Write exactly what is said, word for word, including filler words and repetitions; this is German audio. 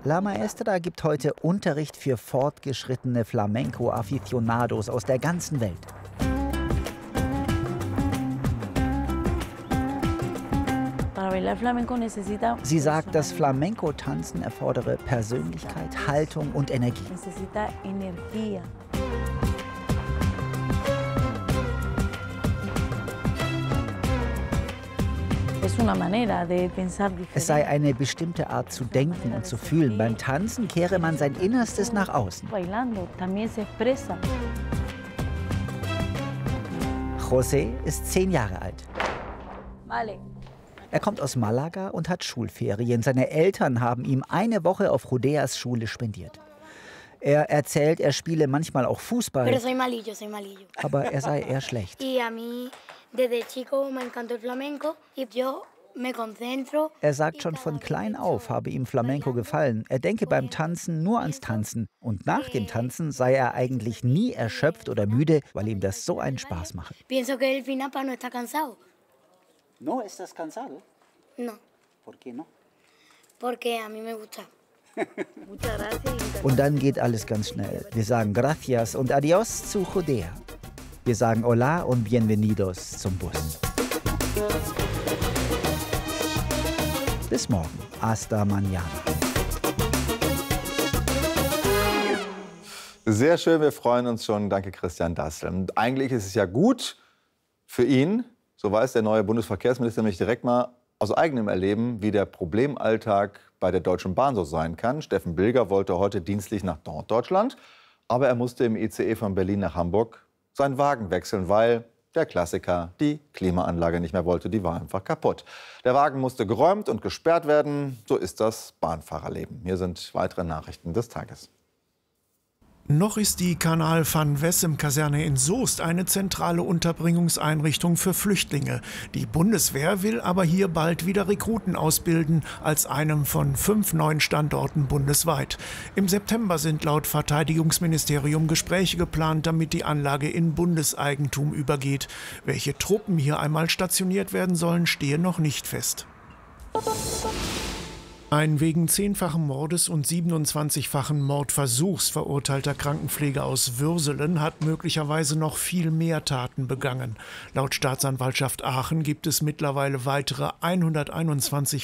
La Maestra gibt heute Unterricht für fortgeschrittene Flamenco-Aficionados aus der ganzen Welt. Sie sagt, das Flamenco-Tanzen erfordere Persönlichkeit, Haltung und Energie. Es sei eine bestimmte Art zu denken und zu fühlen. Beim Tanzen kehre man sein Innerstes nach außen. José ist zehn Jahre alt. Er kommt aus Malaga und hat Schulferien. Seine Eltern haben ihm eine Woche auf Judeas Schule spendiert. Er erzählt, er spiele manchmal auch Fußball, aber er sei eher schlecht. Er sagt, schon von klein auf habe ihm Flamenco gefallen. Er denke beim Tanzen nur ans Tanzen. Und nach dem Tanzen sei er eigentlich nie erschöpft oder müde, weil ihm das so einen Spaß mache. ¿No estás cansado? No. ¿Por qué no? Porque a mí me gusta. Und dann geht alles ganz schnell. Wir sagen Gracias und Adios zu Judea. Wir sagen Hola und Bienvenidos zum Bus. Bis morgen. Hasta mañana. Sehr schön, wir freuen uns schon. Danke, Christian Dassel. Und eigentlich ist es ja gut für ihn, so weiß der neue Bundesverkehrsminister nämlich direkt mal aus eigenem Erleben, wie der Problemalltag bei der Deutschen Bahn so sein kann. Steffen Bilger wollte heute dienstlich nach Norddeutschland, aber er musste im I C E von Berlin nach Hamburg seinen Wagen wechseln, weil der Klassiker die Klimaanlage nicht mehr wollte. Die war einfach kaputt. Der Wagen musste geräumt und gesperrt werden. So ist das Bahnfahrerleben. Hier sind weitere Nachrichten des Tages. Noch ist die Kanal van Wessem-Kaserne in Soest eine zentrale Unterbringungseinrichtung für Flüchtlinge. Die Bundeswehr will aber hier bald wieder Rekruten ausbilden, als einem von fünf neuen Standorten bundesweit. Im September sind laut Verteidigungsministerium Gespräche geplant, damit die Anlage in Bundeseigentum übergeht. Welche Truppen hier einmal stationiert werden sollen, stehe noch nicht fest. Ein wegen zehnfachen Mordes und siebenundzwanzigfachen Mordversuchs verurteilter Krankenpfleger aus Würselen hat möglicherweise noch viel mehr Taten begangen. Laut Staatsanwaltschaft Aachen gibt es mittlerweile weitere hunderteinundzwanzig